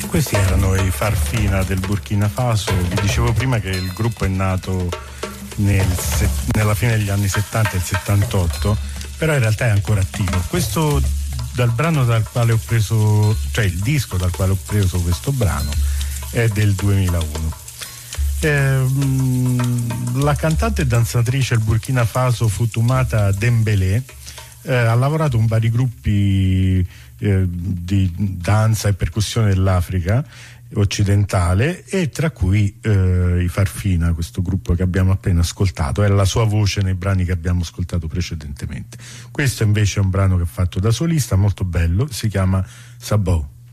Questi erano i Farfina del Burkina Faso. Vi dicevo prima che il gruppo è nato nella fine degli anni 70 e il 78, però in realtà è ancora attivo. Questo dal brano dal quale ho preso, cioè il disco dal quale ho preso questo brano è del 2001. La cantante e danzatrice del Burkina Faso Fatoumata Dembélé ha lavorato in vari gruppi di danza e percussione dell'Africa occidentale, e tra cui i Farfina, questo gruppo che abbiamo appena ascoltato. Era la sua voce nei brani che abbiamo ascoltato precedentemente. Questo invece è un brano che ha fatto da solista, molto bello, si chiama Sabou.